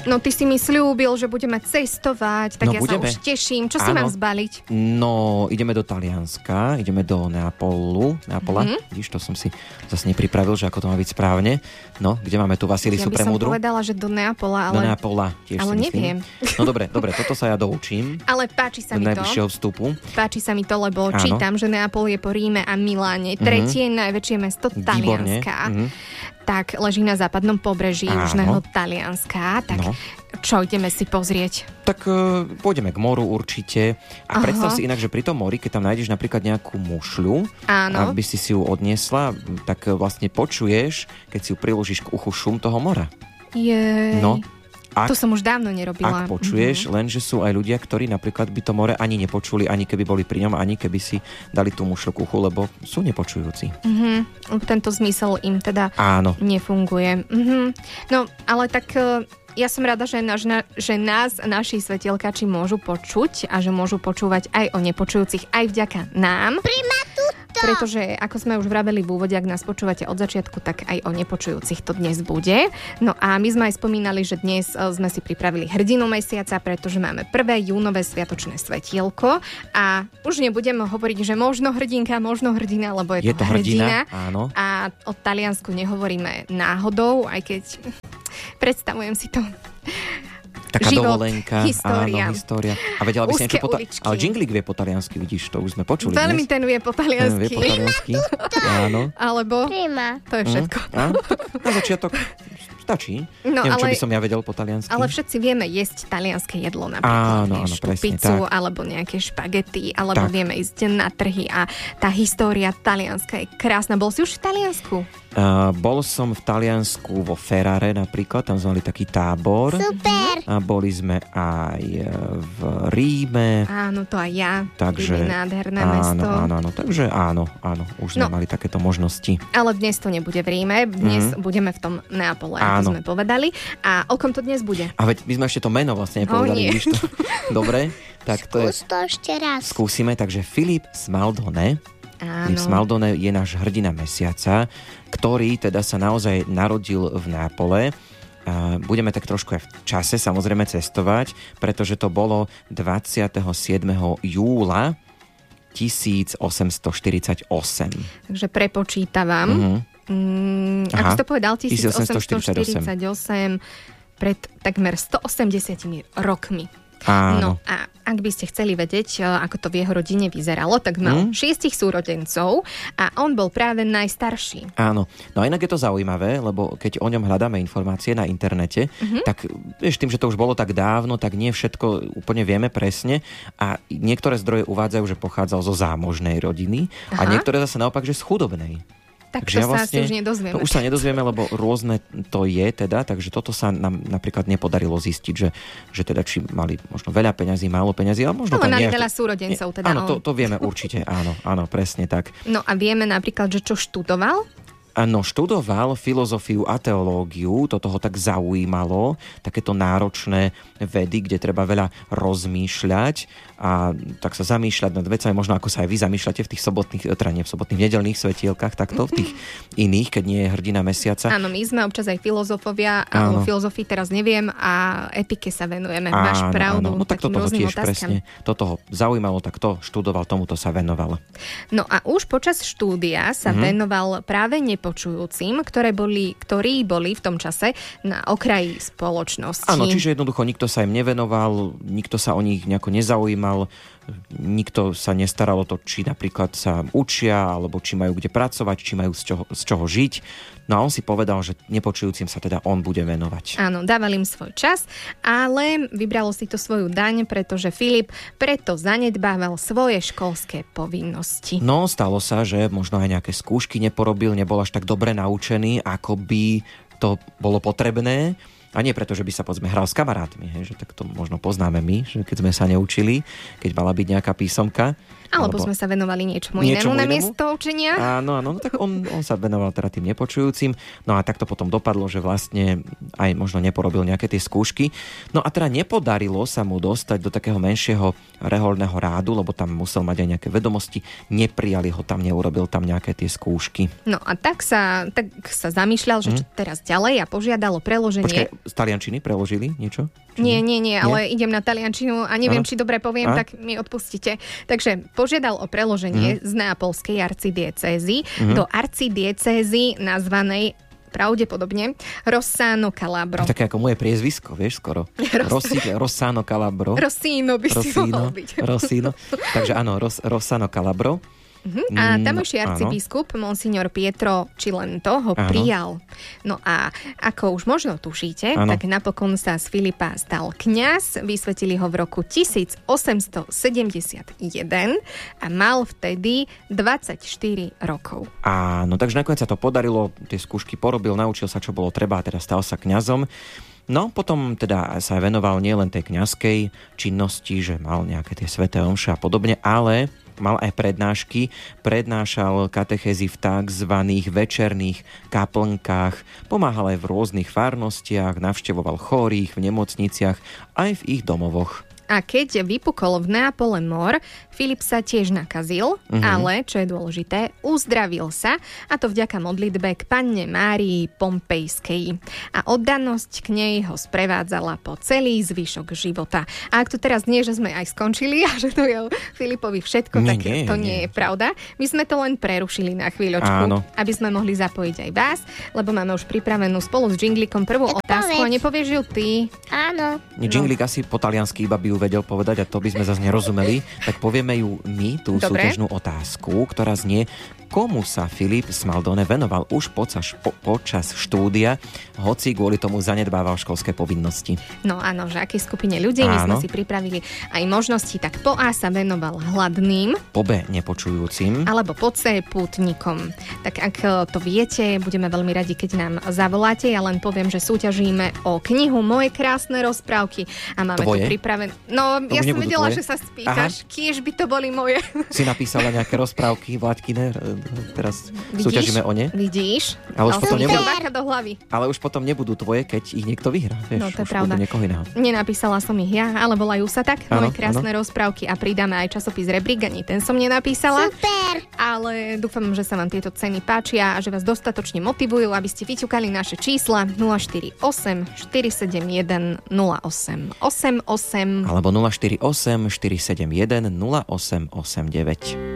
No ty si mi sľúbil, že budeme cestovať, tak ja budeme. Sa už teším. Čo si mám zbaliť? No, ideme do Talianska, ideme do Neapola. Vidíš, to som si zase nepripravil, že ako to má byť správne. No, kde máme tu Vasilisu Premúdru? Ja by som povedala, že do Neapola, ale... Do Neapola, tiež ale si neviem. Myslím. No dobre, toto sa ja doučím. Ale páči sa mi to. Do najbližšieho vstupu. Páči sa mi to, lebo čítam, že Neapol je po Ríme a Miláne. Tretie najväčšie mesto Talianska. Tak leží na západnom pobreží južného Talianska. Tak čo ideme si pozrieť? Tak pôjdeme k moru určite. A predstav si inak, že pri tom mori, keď tam nájdeš napríklad nejakú mušľu, aby si ju odniesla, tak vlastne počuješ, keď si ju priložíš k uchu, šum toho mora. No. To som už dávno nerobila. Ak počuješ, lenže sú aj ľudia, ktorí napríklad by to more ani nepočuli, ani keby boli pri ňom, ani keby si dali tú mušľu k uchu, lebo sú nepočujúci. Tento zmysel im teda nefunguje. No, ale tak ja som rada, že nás naši svetielkači môžu počuť a že môžu počúvať aj o nepočujúcich, aj vďaka nám. Pretože, ako sme už vraveli v úvode, ak nás počúvate od začiatku, tak aj o nepočujúcich to dnes bude. No a my sme aj spomínali, že dnes sme si pripravili hrdinu mesiaca, pretože máme 1. júnové sviatočné svetielko a už nebudem hovoriť, že možno hrdinka, možno hrdina, lebo je to hrdina. Áno. A o Taliansku nehovoríme náhodou, aj keď predstavujem si to. Taká život, dovolenka, história. A vedela by si niečo ale Jinglik vie po taliansky, vidíš, to už sme počuli. Veľmi ten vie po taliansky. Áno. Alebo to je všetko. Na začiatok stačí. No, neviem, čo by som ja vedel po taliansky. Ale všetci vieme jesť talianské jedlo, napríklad áno, presne, pizzu, tak. alebo nejaké špagety, alebo vieme ísť na trhy a tá história talianska je krásna. Bol si už v Taliansku? Bol som v Taliansku vo Ferrare napríklad, tam sme mali taký tábor. Super! A boli sme aj v Ríme. Áno, to aj ja. Takže, Ríme, nádherné mesto. Áno, takže áno, už sme mali takéto možnosti. Ale dnes to nebude v Ríme, dnes budeme v tom Neapole, ako sme povedali. A o kom to dnes bude? A veď my sme ešte to meno vlastne nepovedali. Dobre, tak to Skús to ešte raz. Skúsime, takže Filip Smaldone. Filip Smaldone je náš hrdina mesiaca, ktorý teda sa naozaj narodil v Neapole. Budeme tak trošku aj v čase samozrejme cestovať, pretože to bolo 27. júla 1848. Takže prepočítavam. Ako si to povedal? 1848 pred takmer 180 rokmi. Áno. No a ak by ste chceli vedieť, ako to v jeho rodine vyzeralo, tak mal 6 súrodencov a on bol práve najstarší. Áno. No a inak je to zaujímavé, lebo keď o ňom hľadáme informácie na internete, tak vieš, tým, že to už bolo tak dávno, tak nie všetko úplne vieme presne a niektoré zdroje uvádzajú, že pochádzal zo zámožnej rodiny a niektoré zase naopak, že z chudobnej. Tak to sa asi už nedozvieme. Už sa nedozvieme, lebo rôzne to je teda, takže toto sa nám napríklad nepodarilo zistiť, že teda či mali možno veľa peňazí, málo peňazí, ale možno tam mali veľa súrodencov. Teda áno, to vieme určite, áno, presne tak. No a vieme napríklad, že čo študoval? Áno, študoval filozofiu a teológiu, toto ho tak zaujímalo, takéto náročné vedy, kde treba veľa rozmýšľať a tak sa zamýšľať nad vecami, možno ako sa aj vy zamýšľate v tých sobotných, teda nie v sobotných, nedeľných svetielkach, takto v tých iných, keď nie je hrdina mesiaca. Áno, my sme občas aj filozofovia, ale o filozofii teraz neviem a etike sa venujeme. Máš pravdu. No tak toto ho tiež presne, toto ho zaujímalo, tak to študoval, tomuto sa venoval. No a už počas štúdia sa venoval práve nepočujúcim, ktorí boli v tom čase na okraji spoločnosti. Áno, čiže jednoducho nikto sa im nevenoval, nikto sa o nich nejako nezaujímal, nikto sa nestaral o to, či napríklad sa učia, alebo či majú kde pracovať, či majú z čoho žiť. No a on si povedal, že nepočujúcim sa teda on bude venovať. Áno, dával im svoj čas, ale vybralo si to svoju daň, pretože Filip preto zanedbával svoje školské povinnosti. No, stalo sa, že možno aj nejaké skúšky neporobil, nebol až tak dobre naučený, ako by to bolo potrebné. A nie preto, že by sa povedzme hral s kamarátmi, že tak to možno poznáme my, že keď sme sa neučili, keď mala byť nejaká písomka. Alebo sme sa venovali niečomu inému namiesto učenia. Áno, no tak on sa venoval teda tým nepočujúcim. No a tak to potom dopadlo, že vlastne aj možno neporobil nejaké tie skúšky. No a teda nepodarilo sa mu dostať do takého menšieho rehoľného rádu, lebo tam musel mať aj nejaké vedomosti. Neprijali ho tam, neurobil tam nejaké tie skúšky. No a tak sa zamýšľal, že čo teraz ďalej a požiadalo preloženie. Počkaj, z taliančiny preložili niečo? Nie, ale idem na taliančinu a neviem, či dobre poviem, tak mi odpustite. Takže požiadal o preloženie z neapolskej arcidiecézy do arcidiecézy nazvanej pravdepodobne Rossano Calabro. Také ako moje priezvisko, vieš, skoro. Rossano Calabro. Rossino by si mohol byť. Rossino. Takže áno, Rossano Calabro. A tamojší arcibiskup, monsignor Pietro Cilento, ho prijal. No a ako už možno tušíte, tak napokon sa z Filipa stal kňaz. Vysvetili ho v roku 1871 a mal vtedy 24 rokov. Áno, takže nakoniec sa to podarilo, tie skúšky porobil, naučil sa, čo bolo treba, a teda stal sa kňazom. No, potom teda sa venoval nielen tej kňazskej činnosti, že mal nejaké tie sväté omše a podobne, ale mal aj prednášky, prednášal katechézy v tzv. Večerných kaplnkách, pomáhal aj v rôznych farnostiach, navštevoval chorých v nemocniciach, aj v ich domovoch. A keď vypukol v Neapole mor, Filip sa tiež nakazil, ale, čo je dôležité, uzdravil sa, a to vďaka modlitbe k Panne Márii Pompejskej. A oddanosť k nej ho sprevádzala po celý zvyšok života. A ak to teraz nie, že sme aj skončili a že to je Filipovi všetko, tak to nie je pravda. My sme to len prerušili na chvíľočku, aby sme mohli zapojiť aj vás, lebo máme už pripravenú spolu s Džinglikom prvú otázku a nepovieš ju ty? Áno. Džinglik asi po taliansky iba by ju vedel povedať a to by sme zase nerozumeli, tak povieme ju my, tú súťažnú otázku, ktorá znie: komu sa Filip Smaldone venoval už počas štúdia, hoci kvôli tomu zanedbával školské povinnosti? No áno, že akej skupine ľudí my sme si pripravili aj možnosti, tak po A sa venoval hladným, po B nepočujúcim, alebo po C pútnikom. Tak ak to viete, budeme veľmi radi, keď nám zavoláte. Ja len poviem, že súťažíme o knihu Moje krásne rozprávky a máme tu pripravené. No, to ja som vedela, že sa spýtaš, kiež by to boli moje. Si napísala nejaké rozprávky, Vláďkine, teraz súťažíme o ne. Vidíš? Ale už potom do hlavy. Ale už potom nebudú tvoje, keď ich niekto vyhrá. Vieš, no to je pravda. Nenapísala som ich ja, ale volajú sa tak Moje krásne rozprávky a pridáme aj časopis Rebrík, ani ten som nenapísala. Super! Ale dúfam, že sa vám tieto ceny páčia a že vás dostatočne motivujú, aby ste vyťukali naše čísla 048 471 08 88 alebo 048 471 0889.